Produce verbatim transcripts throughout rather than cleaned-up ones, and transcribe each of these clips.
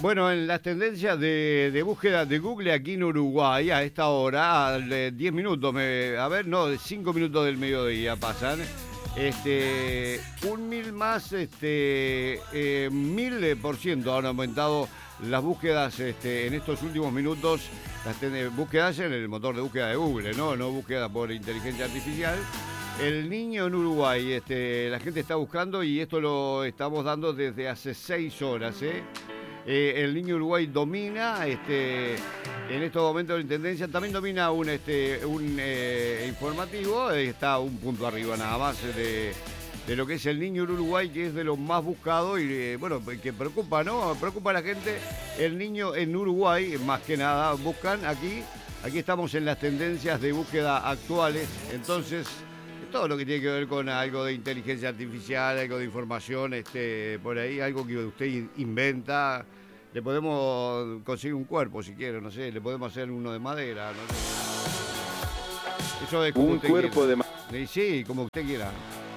Bueno, en las tendencias de, de búsqueda de Google aquí en Uruguay, a esta hora, de diez minutos, me, a ver, no, de cinco minutos del mediodía pasan, este, un mil más, este, eh, mil por ciento han aumentado las búsquedas este, en estos últimos minutos, las ten, búsquedas en el motor de búsqueda de Google, ¿no? No búsqueda por inteligencia artificial. El niño en Uruguay, este, la gente está buscando y esto lo estamos dando desde hace seis horas, ¿eh? Eh, el niño Uruguay domina este, en estos momentos en tendencia, también domina un, este, un eh, informativo, está un punto arriba nada más de, de lo que es el niño en Uruguay, que es de los más buscados y eh, bueno, que preocupa, ¿no? Preocupa a la gente. El niño en Uruguay, más que nada, buscan aquí, aquí estamos en las tendencias de búsqueda actuales, entonces todo lo que tiene que ver con algo de inteligencia artificial, algo de información, este, por ahí, algo que usted inventa. Le podemos conseguir un cuerpo si quiere, no sé, le podemos hacer uno de madera, no sé. Eso es como un usted cuerpo quiera. de madera. Sí, como usted quiera.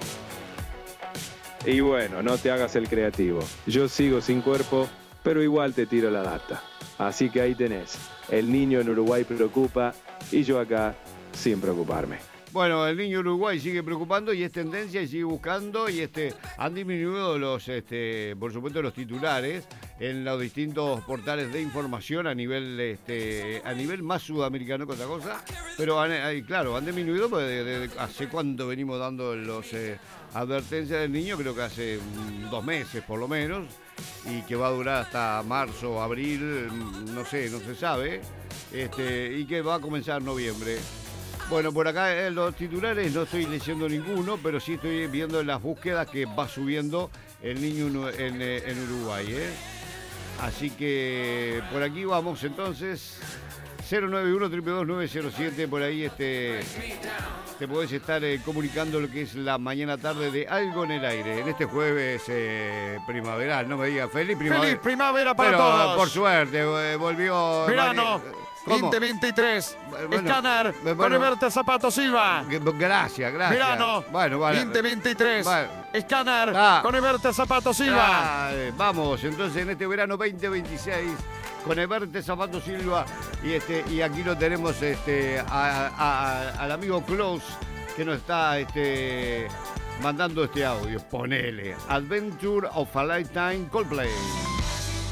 Y bueno, no te hagas el creativo. Yo sigo sin cuerpo, pero igual te tiro la data. Así que ahí tenés. El niño en Uruguay preocupa y yo acá sin preocuparme. Bueno, el niño Uruguay sigue preocupando y es tendencia y sigue buscando y este han disminuido los, este, por supuesto, los titulares en los distintos portales de información a nivel, este, a nivel más sudamericano que otra cosa, pero han, claro, han disminuido porque de, de, de, hace cuánto venimos dando los eh, advertencias del niño, creo que hace mm, dos meses por lo menos, y que va a durar hasta marzo, abril, no sé, no se sabe, este, y que va a comenzar en noviembre. Bueno, por acá en los titulares no estoy leyendo ninguno, pero sí estoy viendo las búsquedas que va subiendo el niño en, en Uruguay, ¿eh? Así que por aquí vamos entonces. cero nueve uno, dos dos dos, nueve cero siete, por ahí este, te podés estar eh, comunicando lo que es la mañana tarde de Algo en el Aire, en este jueves eh, primaveral, no me digas feliz primavera. ¡Feliz primavera para Pero, todos! por suerte, eh, volvió... Verano ¿Cómo? veinte veintitrés. Bueno, Escáner bueno, con Eberta Zapato Silva. Gracias, gracias. Verano bueno, vale. veinte veintitrés. Vale. Escáner Ah. con Eberta Zapato Silva. Ah, eh, vamos, entonces en este verano veinte veintiséis con Eberte Zapato Silva y este y aquí lo tenemos este a, a, al amigo Klaus que nos está este mandando este audio. Ponele Adventure of a Lifetime Coldplay.